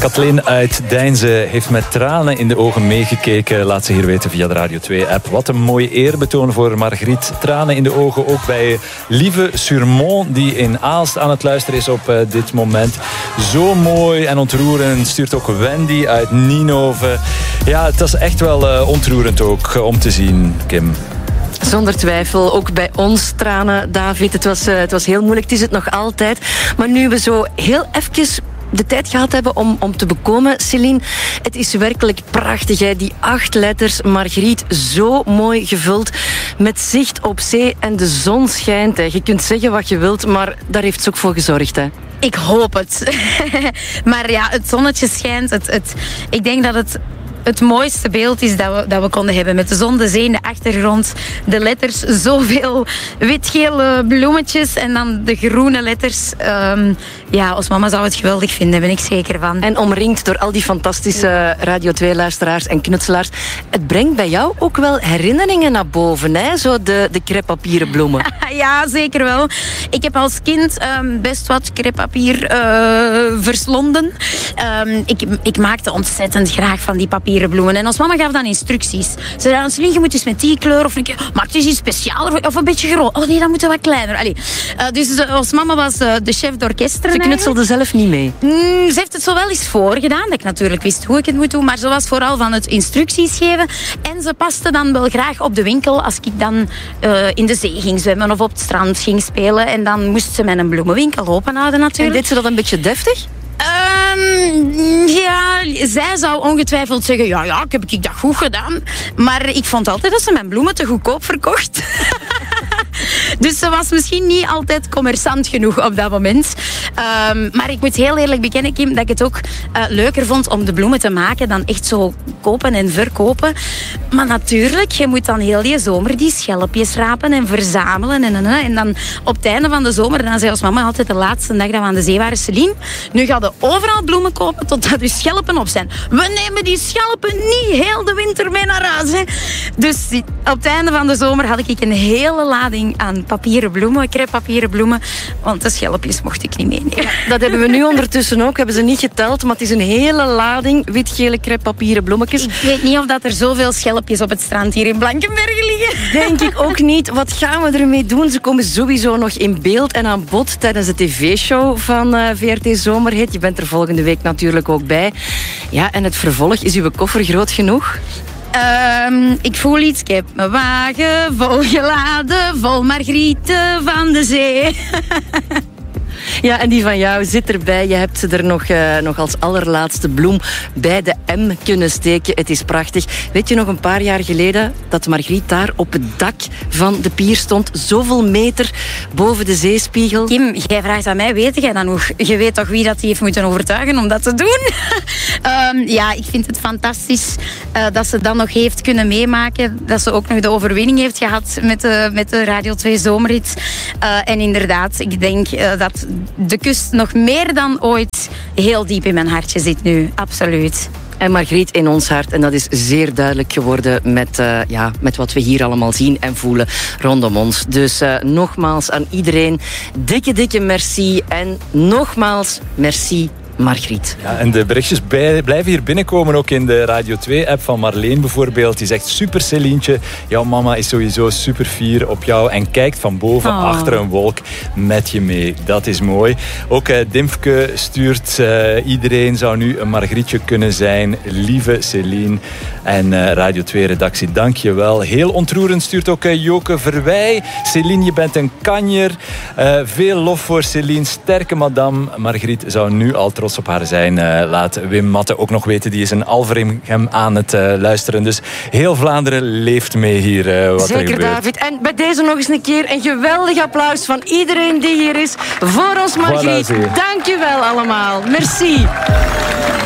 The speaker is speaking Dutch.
Kathleen uit Deinze heeft met tranen in de ogen meegekeken. Laat ze hier weten via de Radio 2-app. Wat een mooi eerbetoon voor Margriet. Tranen in de ogen ook bij Lieve Surmont, die in Aalst aan het luisteren is op dit moment. Zo mooi en ontroerend stuurt ook Wendy uit Nienhoven. Ja, het is echt wel ontroerend ook om te zien, Kim. Zonder twijfel, ook bij ons tranen, David. Het was heel moeilijk, het is het nog altijd. Maar nu we zo heel even de tijd gehad hebben om te bekomen, Céline, het is werkelijk prachtig, hè? Die 8 letters, Margriet, zo mooi gevuld, met zicht op zee en de zon schijnt. Hè? Je kunt zeggen wat je wilt, maar daar heeft ze ook voor gezorgd, hè? Ik hoop het. Maar ja, het zonnetje schijnt. Ik denk dat het mooiste beeld is dat we konden hebben. Met de zon, de zee in de achtergrond. De letters, zoveel wit-gele bloemetjes. En dan de groene letters. Ons mama zou het geweldig vinden, daar ben ik zeker van. En omringd door al die fantastische Radio 2-luisteraars en knutselaars. Het brengt bij jou ook wel herinneringen naar boven, hè? Zo de crêpepapieren bloemen. Ja, zeker wel. Ik heb als kind best wat crêpepapier verslonden. Ik maakte ontzettend graag van die papieren bloemen. En ons mama gaf dan instructies. Ze zei, Céline, je moet eens met die kleur, of maak dus iets specialer, of een beetje groot. Oh nee, dat moet wat kleiner. Allee. Dus ons mama was de chef d'orchestre. Ze knutselde zelf niet mee? Ze heeft het zo wel eens voorgedaan, dat ik natuurlijk wist hoe ik het moet doen, maar ze was vooral van het instructies geven. En ze paste dan wel graag op de winkel als ik dan in de zee ging zwemmen of op het strand ging spelen. En dan moest ze mijn bloemenwinkel openhouden natuurlijk. En deed ze dat een beetje deftig? Zij zou ongetwijfeld zeggen, ja, heb ik dat goed gedaan. Maar ik vond altijd dat ze mijn bloemen te goedkoop verkocht. Dus ze was misschien niet altijd commerçant genoeg op dat moment. Maar ik moet heel eerlijk bekennen, Kim, dat ik het ook leuker vond om de bloemen te maken dan echt zo kopen en verkopen. Maar natuurlijk, je moet dan heel die zomer die schelpjes rapen en verzamelen. En dan op het einde van de zomer, dan zei ons mama altijd de laatste dag dat we aan de zee waren, Céline, nu ga je overal bloemen kopen totdat je schelpen op zijn. We nemen die schelpen niet heel de winter mee naar huis. Hè. Dus op het einde van de zomer had ik een hele lading aan papieren bloemen, crêpepapieren bloemen, want de schelpjes mocht ik niet meenemen. Dat hebben we nu ondertussen ook, hebben ze niet geteld, maar het is een hele lading wit-gele crêpepapieren bloemetjes. Ik weet niet of dat er zoveel schelpjes op het strand hier in Blankenberge liggen. Denk ik ook niet. Wat gaan we ermee doen? Ze komen sowieso nog in beeld en aan bod tijdens de tv-show van VRT Zomerhit. Je bent er volgende week natuurlijk ook bij. Ja, en het vervolg, is uw koffer groot genoeg? Ik voel iets, ik heb mijn wagen volgeladen, vol Margrieten van de zee. Ja, en die van jou zit erbij. Je hebt ze er nog als allerlaatste bloem bij de M kunnen steken. Het is prachtig. Weet je nog een paar jaar geleden dat Margriet daar op het dak van de pier stond? Zoveel meter boven de zeespiegel. Kim, jij vraagt aan mij, weet jij dan nog? Je weet toch wie dat die heeft moeten overtuigen om dat te doen? Ik vind het fantastisch dat ze dat nog heeft kunnen meemaken. Dat ze ook nog de overwinning heeft gehad met de Radio 2 Zomerhit. En inderdaad, ik denk dat de kust nog meer dan ooit heel diep in mijn hartje zit nu. Absoluut. En Margriet in ons hart. En dat is zeer duidelijk geworden met wat we hier allemaal zien en voelen rondom ons. Dus nogmaals aan iedereen, dikke merci. En nogmaals, merci Margriet. Ja, en de berichtjes blijven hier binnenkomen, ook in de Radio 2-app van Marleen bijvoorbeeld. Die zegt, super Célientje, jouw mama is sowieso super fier op jou en kijkt van boven achter een wolk met je mee. Dat is mooi. Ook Dimfke stuurt, iedereen zou nu een Margrietje kunnen zijn. Lieve Céline. En Radio 2-redactie, dank je wel. Heel ontroerend stuurt ook Joke Verwij. Céline, je bent een kanjer. Veel lof voor Céline. Sterke madame. Margriet zou nu al trots op haar zijn. Laat Wim Matte ook nog weten. Die is in Alveringhem aan het luisteren. Dus heel Vlaanderen leeft mee hier wat zeker, er gebeurt. David. En bij deze nog eens een keer een geweldig applaus van iedereen die hier is voor ons Margriet. Voilà, dank je wel allemaal. Merci.